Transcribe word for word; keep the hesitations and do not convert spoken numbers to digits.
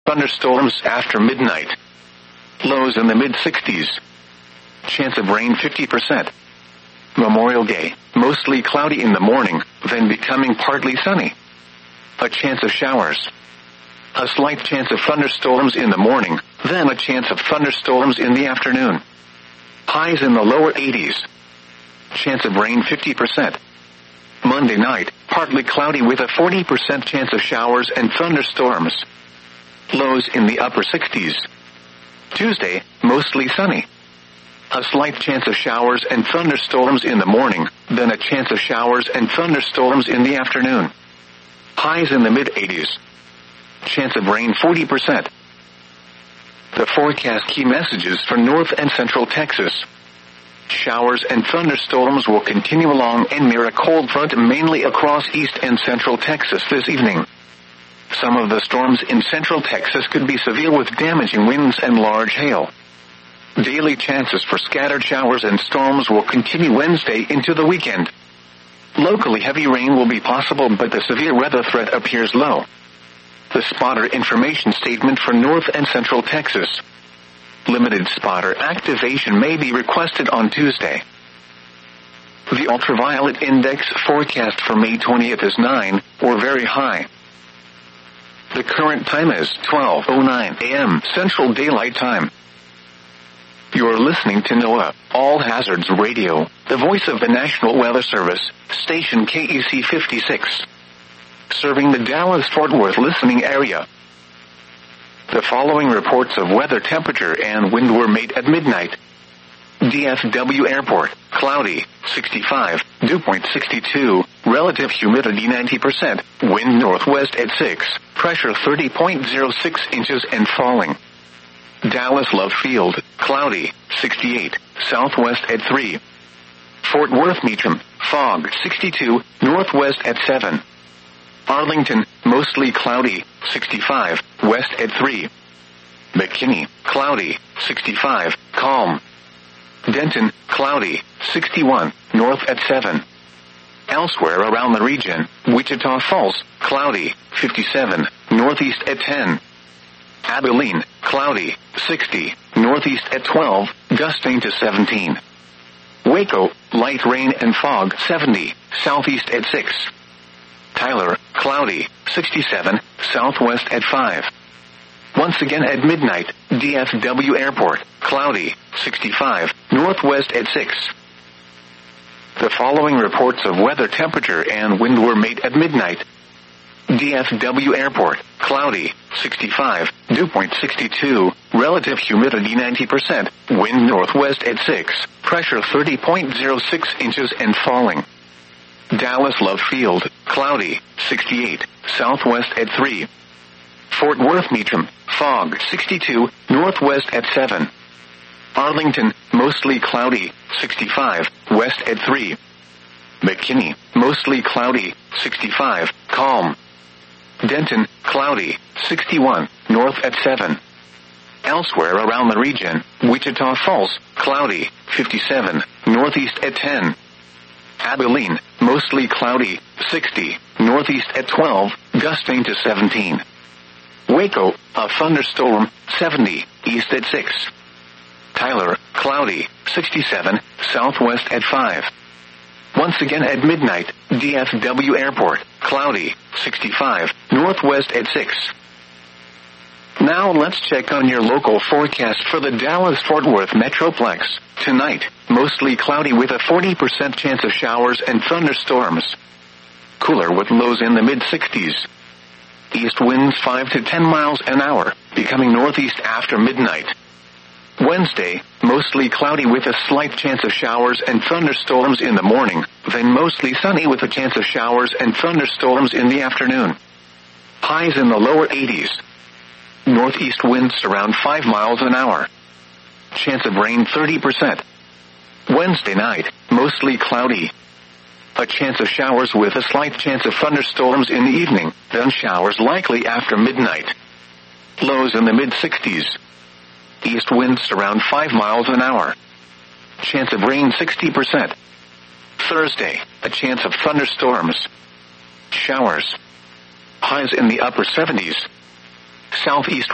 Thunderstorms after midnight. Lows in the mid-sixties. Chance of rain fifty percent. Memorial Day, mostly cloudy in the morning, then becoming partly sunny. A chance of showers. A slight chance of thunderstorms in the morning, then a chance of thunderstorms in the afternoon. Highs in the lower eighties. Chance of rain fifty percent. Monday night, partly cloudy with a forty percent chance of showers and thunderstorms. Lows in the upper sixties. Tuesday, mostly sunny. A slight chance of showers and thunderstorms in the morning, then a chance of showers and thunderstorms in the afternoon. Highs in the mid-eighties. Chance of rain forty percent. The forecast key messages for North and Central Texas. Showers and thunderstorms will continue along and near a cold front mainly across East and Central Texas this evening. Some of the storms in Central Texas could be severe with damaging winds and large hail. Daily chances for scattered showers and storms will continue Wednesday into the weekend. Locally heavy rain will be possible, but the severe weather threat appears low. The spotter information statement for North and Central Texas. Limited spotter activation may be requested on Tuesday. The ultraviolet index forecast for May twentieth is nine, or very high. The current time is twelve oh nine a.m. Central Daylight Time. You're listening to NOAA, All Hazards Radio, the voice of the National Weather Service, station K E C fifty-six. Serving the Dallas-Fort Worth listening area. The following reports of weather temperature and wind were made at midnight. D F W Airport, cloudy, sixty-five, dew point sixty-two, relative humidity ninety percent, wind northwest at six, pressure thirty point zero six inches and falling. Dallas Love Field, cloudy, sixty-eight, southwest at three. Fort Worth Meacham, fog, sixty-two, northwest at seven. Arlington, mostly cloudy, sixty-five, west at three. McKinney, cloudy, sixty-five, calm. Denton, cloudy, sixty-one, north at seven. Elsewhere around the region, Wichita Falls, cloudy, fifty-seven, northeast at ten. Abilene, cloudy, sixty, northeast at twelve, gusting to seventeen. Waco, light rain and fog, seventy, southeast at six. Tyler, cloudy, sixty-seven, southwest at five. Once again at midnight, D F W Airport, cloudy, sixty-five, northwest at six. The following reports of weather temperature and wind were made at midnight. D F W Airport, cloudy, sixty-five, dew point sixty-two, relative humidity ninety percent, wind northwest at six, pressure thirty point zero six inches and falling. Dallas Love Field, cloudy, sixty-eight, southwest at three. Fort Worth Meacham, fog, sixty-two, northwest at seven. Arlington, mostly cloudy, sixty-five, west at three. McKinney, mostly cloudy, sixty-five, calm. Denton, cloudy, sixty-one, north at seven. Elsewhere around the region, Wichita Falls, cloudy, fifty-seven, northeast at ten. Abilene, mostly cloudy, sixty, northeast at twelve, gusting to seventeen. Waco, a thunderstorm, seventy, east at six. Tyler, cloudy, sixty-seven, southwest at five. Once again at midnight, D F W Airport, cloudy, sixty-five, northwest at six. Now let's check on your local forecast for the Dallas-Fort Worth Metroplex. Tonight, mostly cloudy with a forty percent chance of showers and thunderstorms. Cooler with lows in the mid-sixties. East winds five to ten miles an hour, becoming northeast after midnight. Wednesday, mostly cloudy with a slight chance of showers and thunderstorms in the morning, then mostly sunny with a chance of showers and thunderstorms in the afternoon. Highs in the lower eighties. Northeast winds around five miles an hour. Chance of rain thirty percent. Wednesday night, mostly cloudy. A chance of showers with a slight chance of thunderstorms in the evening, then showers likely after midnight. Lows in the mid-sixties. East winds around five miles an hour. Chance of rain sixty percent. Thursday, a chance of thunderstorms. Showers. Highs in the upper seventies. Southeast